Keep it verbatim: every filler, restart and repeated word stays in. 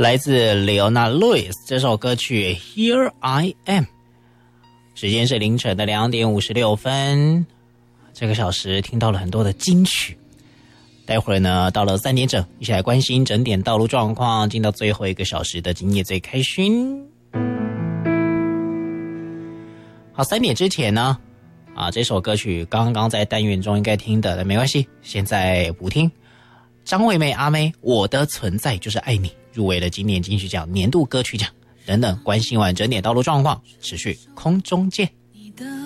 来自 Leona Lewis 这首歌曲 Here I Am。 时间是凌晨的两点五十六分，这个小时听到了很多的金曲。待会儿呢到了三点整，一起来关心整点道路状况，进到最后一个小时的今夜最开心。好，三点之前呢啊，这首歌曲刚刚在单元中应该听的，但没关系，现在不听。张惠妹阿妹我的存在就是爱你入围了今年金曲奖年度歌曲奖等等。关心完整点道路状况，持续空中见。